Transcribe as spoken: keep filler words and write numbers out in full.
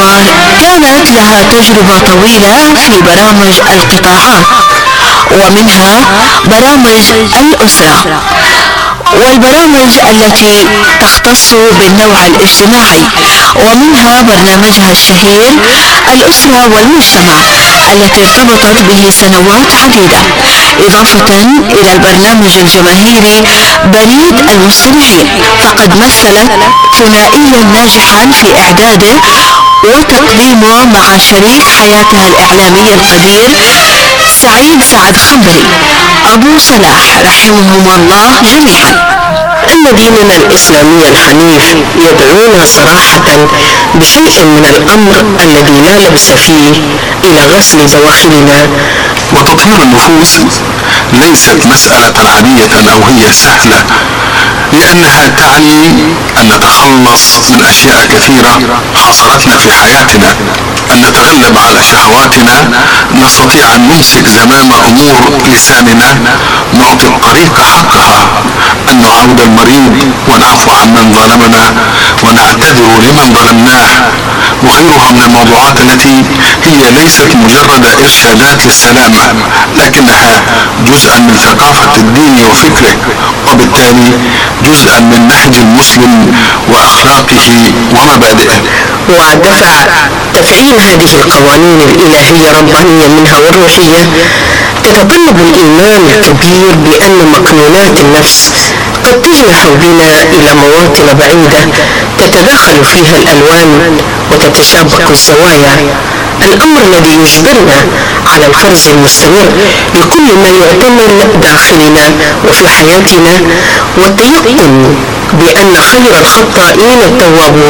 الأطفال كانت لها تجربة طويلة في برامج القطاعات، ومنها برامج الأسرة والبرامج التي تختص بالنوع الاجتماعي، ومنها برنامجها الشهير الأسرة والمجتمع التي ارتبطت به سنوات عديدة، إضافة إلى البرنامج الجماهيري بريد المستمعين. فقد مثلت ثنائيا ناجحا في إعداده وتقديمه مع شريك حياتها الإعلامي القدير سعيد سعد خنبري أبو صلاح رحمهم الله جميعا. أن ديننا الإسلامي الحنيف يدعونا صراحة بشيء من الأمر الذي لا لبس فيه إلى غسل بواخرنا. وتطهير النفوس ليست مسألة عادية أو هي سهلة، لأنها تعني أن نتخلص من أشياء كثيرة حصلتنا في حياتنا، أن نتغلب على شهواتنا، نستطيع أن نمسك زمام أمور لساننا، نعطي الطريق حقها، أن نعود المريض ونعفو عن من ظلمنا ونعتذر لمن ظلمناه، وغيرها من الموضوعات التي هي ليست مجرد إرشادات للسلامة، لكنها جزءا من ثقافة الدين وفكره، وبالتالي جزءا من نهج المسلم وأخلاقه ومبادئه. ودفع تفعيل هذه القوانين الإلهية الربانية منها والروحية تتطلب الإيمان الكبير بأن مكنونات النفس قد تجنح بنا إلى مواطن بعيدة تتداخل فيها الألوان وتتشابك الزوايا، الأمر الذي يجبرنا على الفرز المستمر لكل ما يعتمل داخلنا وفي حياتنا، والتيقن بأن خير الخطائين التوابون